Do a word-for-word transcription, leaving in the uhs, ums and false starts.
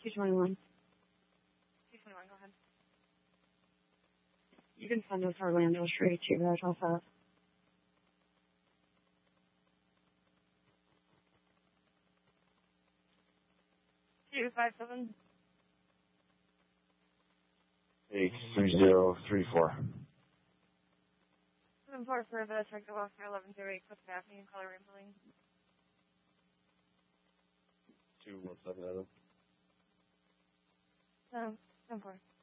two twenty-one. two twenty-one, go ahead. You can send us Orlando straight to that off that. two five seven. eight three zero three four. seven four for the Trek Oscar eleven zero eight, Cliff Daphne and color rambling. two one seven Adam. Um, seven four.